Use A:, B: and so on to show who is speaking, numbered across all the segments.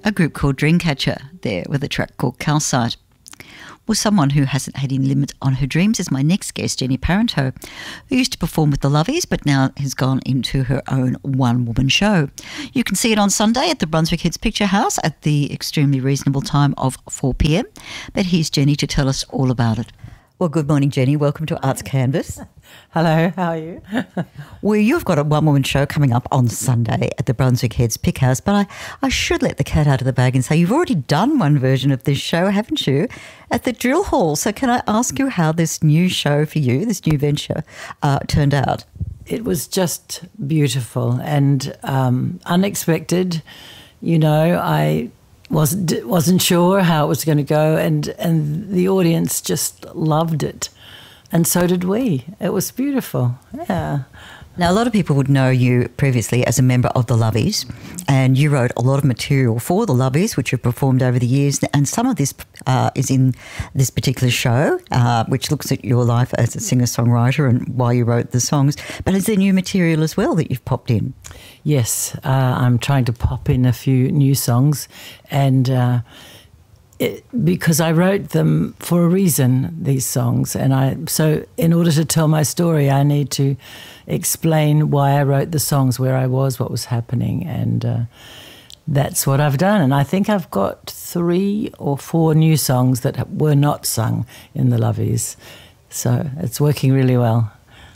A: a group called Dreamcatcher there with a track called Calcite. Well, someone who hasn't had any limit on her dreams is my next guest, Jenny Parenteau, who used to perform with the Lovies but now has gone into her own one-woman show. You can see it on Sunday at the Brunswick Heads Picture House at the extremely reasonable time of 4 p.m. But here's Jenny to tell us all about it. Well, good morning, Jenny. Welcome to Arts Canvas.
B: Hello, how are you?
A: Well, you've got a one-woman show coming up on Sunday at the Brunswick Heads Pick House, but I should let the cat out of the bag and say you've already done one version of this show, haven't you, at the Drill Hall. So can I ask you how this new show for you, this new venture, turned out?
B: It was just beautiful and unexpected. You know, I wasn't sure how it was going to go, and the audience just loved it, and so did we. It was beautiful. Yeah.
A: Now, a lot of people would know you previously as a member of the Lovies, and you wrote a lot of material for the Lovies, which you've performed over the years, and some of this is in this particular show, which looks at your life as a singer-songwriter and why you wrote the songs. But is there new material as well that you've popped in?
B: Yes, I'm trying to pop in a few new songs, and because I wrote them for a reason, these songs, and so in order to tell my story, I need to explain why I wrote the songs, where I was, what was happening, and that's what I've done. And I think I've got 3 or 4 new songs that were not sung in the Lovies, so it's working really well.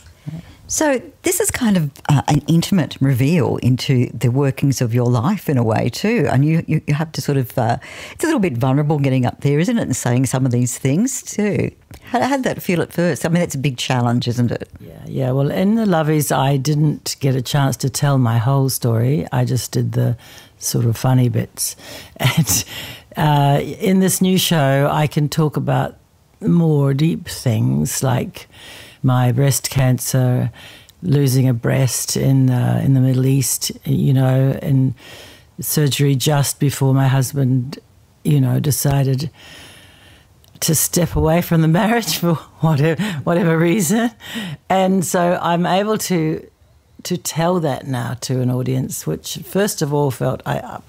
A: So this is kind of an intimate reveal into the workings of your life in a way too. And you have to sort of, it's a little bit vulnerable getting up there, isn't it, and saying some of these things too. How did that feel at first? I mean, that's a big challenge, isn't it?
B: Yeah. Well, in the Lovies, I didn't get a chance to tell my whole story. I just did the sort of funny bits. And in this new show, I can talk about more deep things like my breast cancer, losing a breast in the Middle East, you know, and surgery just before my husband, you know, decided to step away from the marriage for whatever reason. And so I'm able to tell that now to an audience, which first of all felt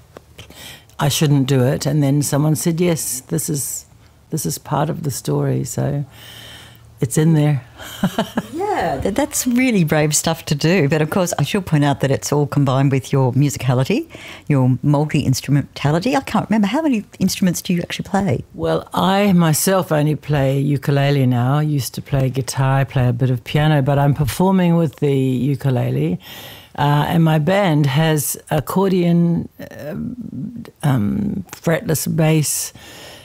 B: I shouldn't do it, and then someone said, yes, this is part of the story, so it's in there.
A: Yeah, that's really brave stuff to do. But of course, I should point out that it's all combined with your musicality, your multi-instrumentality. I can't remember, how many instruments do you actually play?
B: Well, I myself only play ukulele now. I used to play guitar, I play a bit of piano, but I'm performing with the ukulele. And my band has accordion, fretless bass,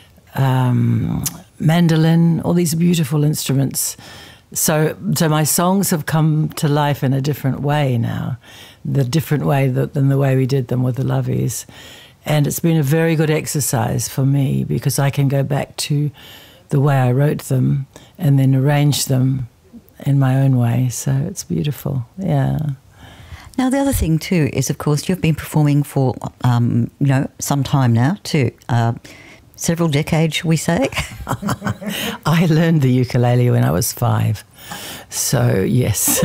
B: mandolin, all these beautiful instruments. So my songs have come to life in a different way now, the different way than the way we did them with the Lovies. And it's been a very good exercise for me because I can go back to the way I wrote them and then arrange them in my own way. So it's beautiful, yeah.
A: Now, the other thing too is, of course, you've been performing for, some time now too. Several decades, shall we say?
B: I learned the ukulele when I was 5. So, yes.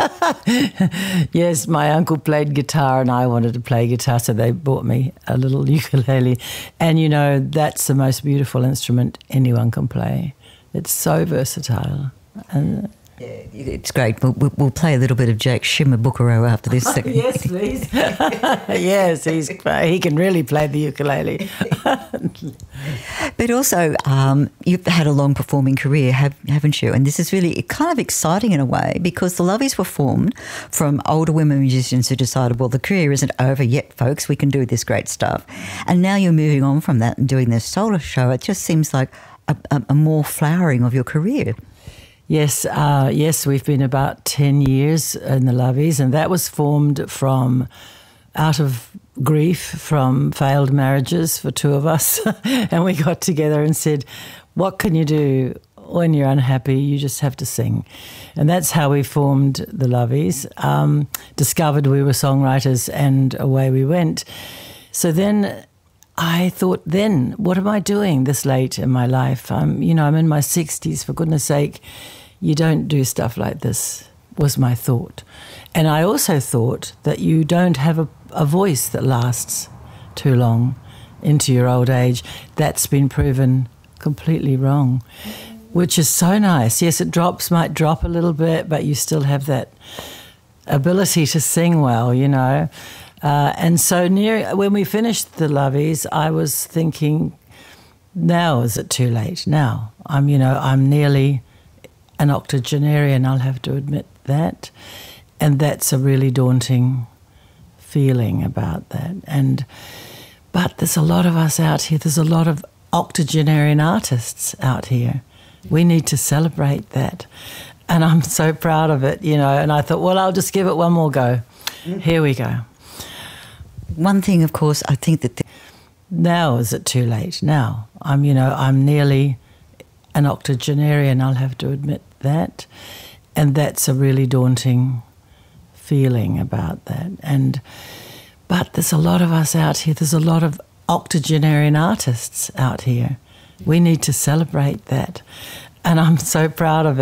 B: Yes, my uncle played guitar and I wanted to play guitar, so they bought me a little ukulele. And, you know, that's the most beautiful instrument anyone can play. It's so versatile. And
A: yeah, it's great. We'll play a little bit of Jack Shimabukuro after this.
B: Yes, please. Yes, he can really play the ukulele.
A: But also, you've had a long performing career, haven't you? And this is really kind of exciting in a way because the Lovies were formed from older women musicians who decided, well, the career isn't over yet, folks. We can do this great stuff. And now you're moving on from that and doing this solo show. It just seems like a more flowering of your career.
B: Yes, we've been about 10 years in the Lovies, and that was formed from out of grief from failed marriages for 2 of us. And we got together and said, what can you do when you're unhappy? You just have to sing. And that's how we formed the Lovies, discovered we were songwriters, and away we went. So then I thought, what am I doing this late in my life? I'm in my 60s, for goodness sake. You don't do stuff like this, was my thought. And I also thought that you don't have a voice that lasts too long. into your old age, that's been proven completely wrong, which is so nice. Yes, it might drop a little bit, but you still have that ability to sing well, you know. And so when we finished the Lovies, I was thinking, now is it too late? Now I'm nearly an octogenarian, I'll have to admit that. And that's a really daunting feeling about that. But there's a lot of us out here. There's a lot of octogenarian artists out here. We need to celebrate that. And I'm so proud of it, you know. And I thought, well, I'll just give it one more go. Here we go.
A: One thing, of course, I think that...
B: Now is it too late? Now I'm nearly an octogenarian, I'll have to admit that. And that's a really daunting feeling about that. But there's a lot of us out here. There's a lot of octogenarian artists out here. We need to celebrate that. And I'm so proud of it.